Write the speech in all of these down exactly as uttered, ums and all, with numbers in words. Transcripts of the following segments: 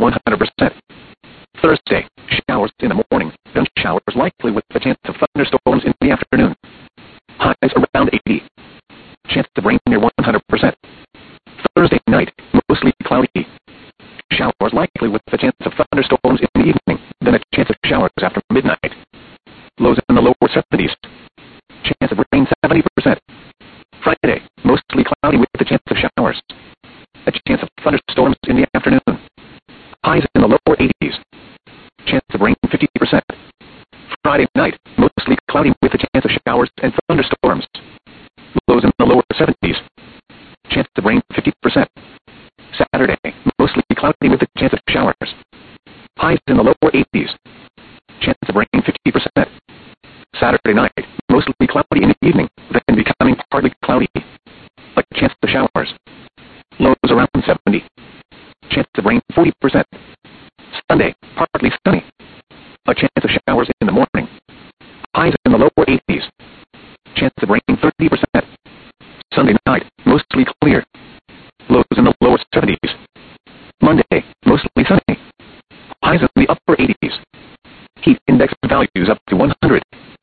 one hundred percent. Thursday, showers in the morning, then showers likely with a chance of thunderstorms in the afternoon. Highs around eighty. Chance of rain near one hundred percent. Thursday night, mostly cloudy. Showers likely with a chance of thunderstorms in the evening, then a chance of showers after midnight. Lows in the lower seventies. Chance of rain seventy percent. Friday, mostly cloudy with a chance of showers. A chance of thunderstorms in the afternoon. Highs in the lower eighties. Chance of rain fifty percent. Friday night, mostly cloudy with a chance of showers and thunderstorms. Lows in the lower seventies. Chance of rain fifty percent. Saturday, mostly cloudy with a chance of showers. Highs in the lower eighties. Chance of rain fifty percent. Saturday night, mostly cloudy in the evening, then becoming partly cloudy. A chance of showers. Lows around seventy. Chance of rain forty percent. Sunday, partly sunny. A chance of showers in the morning. Highs in the lower eighties. Chance of rain thirty percent. Sunday night, mostly clear. Lows in the lower seventies. Monday, mostly sunny. Highs in the upper eighties. Heat index values up to one hundred.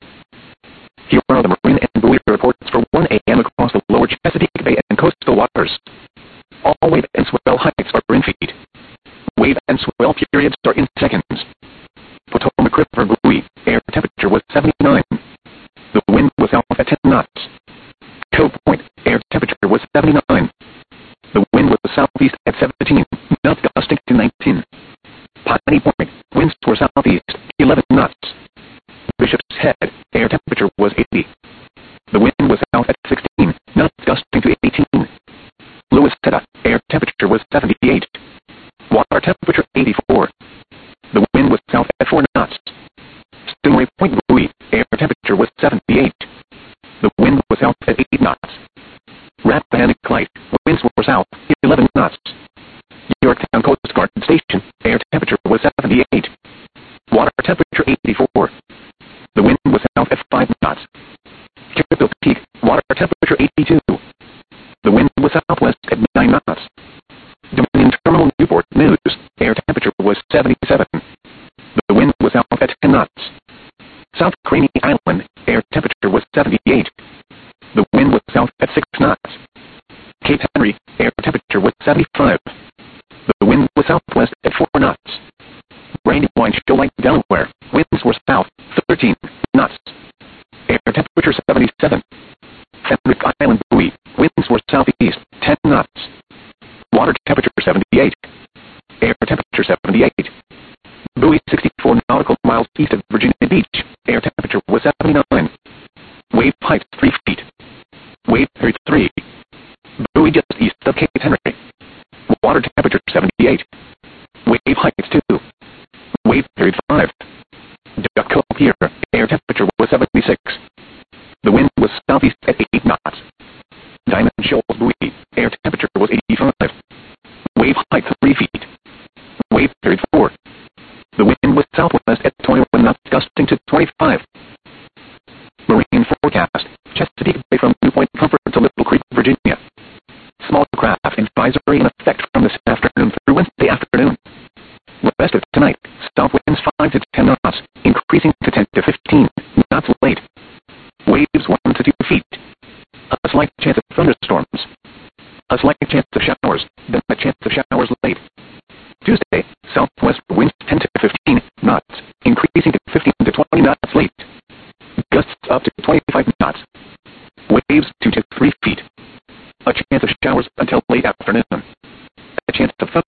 Here are the marine and buoy reports for one A M across the lower Chesapeake Bay and coastal waters. All wave and swell heights are in feet. Wave and swell periods are in seconds. Potomac River buoy, air temperature was seventy-nine. The wind was south at ten knots. Cove Point, air temperature was seventy-nine. The wind was southeast at seventeen, knots gusting to nineteen. Piney Point, winds were southeast, eleven knots. Bishop's Head, air temperature was eighty. The wind was south at sixteen, knots gusting to eighteen. Louis Teta, air temperature was seventy-eight. Water temperature eighty-four. The wind was south at four knots. Stingray Point buoy, air temperature was seventy-eight. The wind was south at eight knots. Rappahannock Light, winds were south, eleven knots. Yorktown Coast Guard Station, air temperature was seventy-eight. Water temperature eighty-four. The wind was south at five knots. Churchill Peak, water temperature eighty-two. The wind was southwest at nine knots. Dominion Terminal Newport News, air temperature was seventy-seven. The wind was south at ten knots. South Craney Island, air temperature was seventy-eight. The wind was south at six knots. Cape Henry, air temperature was seventy-five. The wind was southwest at four knots. Brandywine Shoal Lake, Delaware, winds were south, thirteen knots. Air temperature seventy-seven. Fenwick Island buoy, winds were southeast, ten knots. Water temperature seventy-eight. Air temperature seventy-eight. Buoy sixty-four nautical miles east of Virginia Beach, air temperature was seventy-nine. Wave height three feet. Wave thirty-three. Buoy just east of Cape Henry. Water temperature seventy-eight. Wave height two. Wave thirty-five. Duck Cove Pier, air temperature was seventy-six. The wind was southeast at eight knots. Diamond Shoals buoy, air temperature was eighty-five. Wave height three feet. Wave thirty-four. The wind was southwest at twenty-one knots, gusting to twenty-five. Marine forecast: Chesapeake Bay from New Point Comfort to Little Creek, Virginia. Small craft advisory in effect from this afternoon through Wednesday afternoon. West of tonight, south winds five to ten knots, increasing to ten to fifteen knots late. Waves one to two feet. A slight chance of thunderstorms. A slight chance of showers, then a chance of showers late. Tuesday, southwest winds ten to fifteen knots, increasing to fifteen to twenty knots late. Gusts up to twenty-five knots. Waves two to three feet. A chance of showers until late afternoon. A chance of